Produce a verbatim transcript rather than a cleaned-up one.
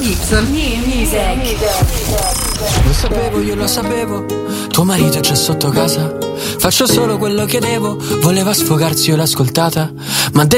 Gibson. Music. Lo sapevo, io lo sapevo. Tuo marito c'è sotto casa. Faccio solo quello che devo. Voleva sfogarsi, io l'ho ascoltata. Ma